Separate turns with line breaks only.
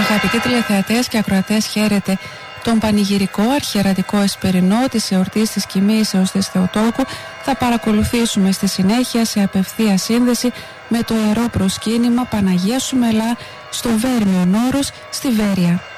Αγαπητοί τηλεθεατές και ακροατές, χαίρετε. Τον πανηγυρικό αρχιερατικό εσπερινό της εορτής της Κοιμήσεως της Θεοτόκου θα παρακολουθήσουμε στη συνέχεια σε απευθεία σύνδεση με το ιερό προσκύνημα Παναγία Σουμελά στο Βέρμιον Όρος στη Βέρεια.